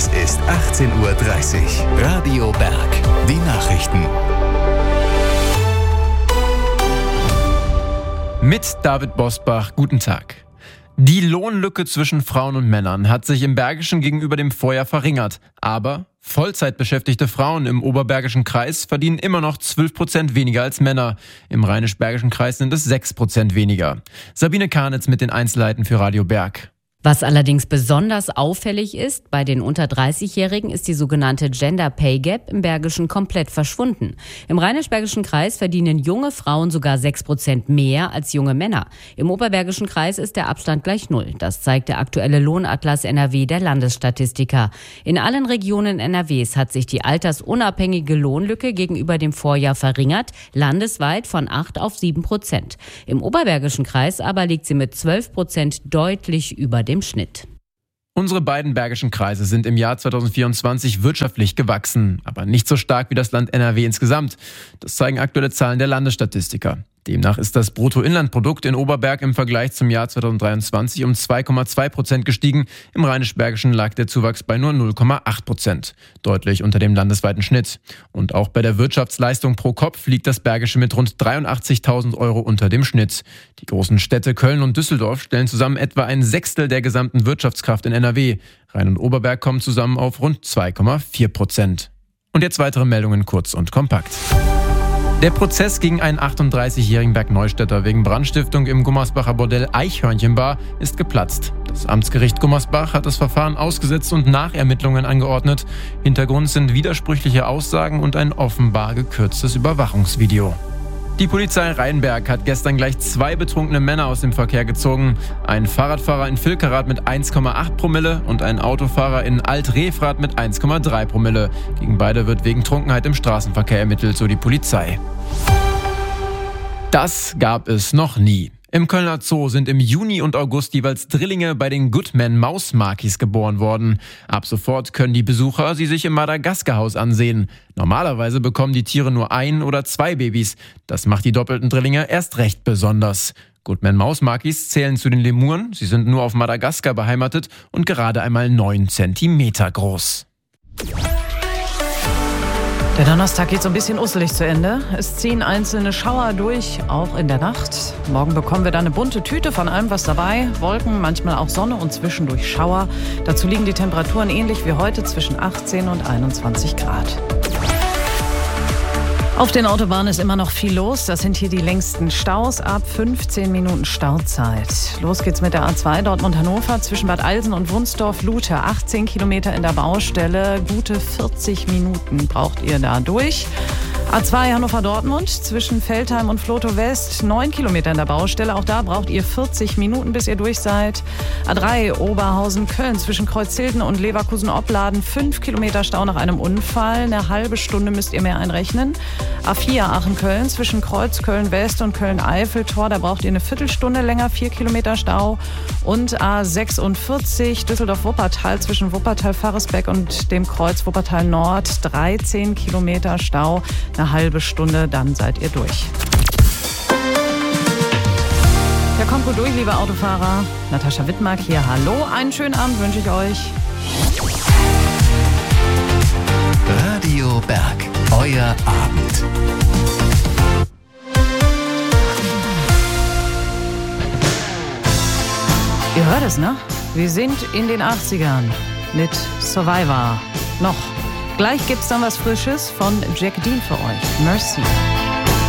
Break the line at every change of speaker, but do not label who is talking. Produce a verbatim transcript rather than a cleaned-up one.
Es ist achtzehn Uhr dreißig. Radio Berg. Die Nachrichten.
Mit David Bosbach, guten Tag. Die Lohnlücke zwischen Frauen und Männern hat sich im Bergischen gegenüber dem Vorjahr verringert. Aber Vollzeitbeschäftigte Frauen im Oberbergischen Kreis verdienen immer noch zwölf Prozent weniger als Männer. Im Rheinisch-Bergischen Kreis sind es sechs Prozent weniger. Sabine Karnitz mit den Einzelheiten für Radio Berg.
Was allerdings besonders auffällig ist, bei den unter dreißigjährigen ist die sogenannte Gender Pay Gap im Bergischen komplett verschwunden. Im Rheinisch-Bergischen Kreis verdienen junge Frauen sogar sechs Prozent mehr als junge Männer. Im Oberbergischen Kreis ist der Abstand gleich null. Das zeigt der aktuelle Lohnatlas N R W der Landesstatistiker. In allen Regionen N R Ws hat sich die altersunabhängige Lohnlücke gegenüber dem Vorjahr verringert, landesweit von acht auf sieben Prozent. Im Oberbergischen Kreis aber liegt sie mit zwölf Prozent deutlich über dem im Schnitt.
Unsere beiden bergischen Kreise sind im Jahr zweitausendvierundzwanzig wirtschaftlich gewachsen, aber nicht so stark wie das Land N R W insgesamt. Das zeigen aktuelle Zahlen der Landesstatistiker. Demnach ist das Bruttoinlandprodukt in Oberberg im Vergleich zum Jahr zweitausenddreiundzwanzig um zwei Komma zwei Prozent gestiegen. Im Rheinisch-Bergischen lag der Zuwachs bei nur null Komma acht Prozent, deutlich unter dem landesweiten Schnitt. Und auch bei der Wirtschaftsleistung pro Kopf liegt das Bergische mit rund dreiundachtzigtausend Euro unter dem Schnitt. Die großen Städte Köln und Düsseldorf stellen zusammen etwa ein Sechstel der gesamten Wirtschaftskraft in N R W. Rhein und Oberberg kommen zusammen auf rund zwei Komma vier Prozent. Und jetzt weitere Meldungen kurz und kompakt. Der Prozess gegen einen achtunddreißigjährigen Bergneustädter wegen Brandstiftung im Gummersbacher Bordell Eichhörnchenbar ist geplatzt. Das Amtsgericht Gummersbach hat das Verfahren ausgesetzt und Nachermittlungen angeordnet. Hintergrund sind widersprüchliche Aussagen und ein offenbar gekürztes Überwachungsvideo. Die Polizei Rheinberg hat gestern gleich zwei betrunkene Männer aus dem Verkehr gezogen. Ein Fahrradfahrer in Vilkerath mit eins Komma acht Promille und ein Autofahrer in Alt-Refrath mit eins Komma drei Promille. Gegen beide wird wegen Trunkenheit im Straßenverkehr ermittelt, so die Polizei. Das gab es noch nie. Im Kölner Zoo sind im Juni und August jeweils Drillinge bei den Goodman-Mausmakis geboren worden. Ab sofort können die Besucher sie sich im Madagaskar-Haus ansehen. Normalerweise bekommen die Tiere nur ein oder zwei Babys. Das macht die doppelten Drillinge erst recht besonders. Goodman-Mausmakis zählen zu den Lemuren. Sie sind nur auf Madagaskar beheimatet und gerade einmal neun Zentimeter groß.
Der Donnerstag geht so ein bisschen usselig zu Ende. Es ziehen einzelne Schauer durch, auch in der Nacht. Morgen bekommen wir dann eine bunte Tüte von allem was dabei. Wolken, manchmal auch Sonne und zwischendurch Schauer. Dazu liegen die Temperaturen ähnlich wie heute zwischen achtzehn und einundzwanzig Grad. Auf den Autobahnen ist immer noch viel los. Das sind hier die längsten Staus ab fünfzehn Minuten Stauzeit. Los geht's mit der A zwei Dortmund-Hannover zwischen Bad Eilsen und Wunsdorf-Lute. achtzehn Kilometer in der Baustelle. Gute vierzig Minuten braucht ihr da durch. A zwei Hannover-Dortmund zwischen Veltheim und Flotow West. neun Kilometer in der Baustelle. Auch da braucht ihr vierzig Minuten, bis ihr durch seid. A drei Oberhausen-Köln zwischen Kreuzhilden und Leverkusen-Opladen. fünf Kilometer Stau nach einem Unfall. Eine halbe Stunde müsst ihr mehr einrechnen. A vier Aachen-Köln zwischen Kreuz Köln-West und Köln-Eifel-Tor. Da braucht ihr eine Viertelstunde länger, vier Kilometer Stau. Und A sechsundvierzig Düsseldorf-Wuppertal zwischen Wuppertal-Faresbeck und dem Kreuz Wuppertal-Nord. dreizehn Kilometer Stau, eine halbe Stunde, dann seid ihr durch. Ja, kommt gut durch, liebe Autofahrer. Natascha Wittmark hier, hallo. Einen schönen Abend wünsche ich euch.
Radio Berg. Euer Abend.
Ihr hört es, ne? Wir sind in den achtzigern mit Survivor. Noch. Gleich gibt's dann was Frisches von Jack Dean für euch. Mercy.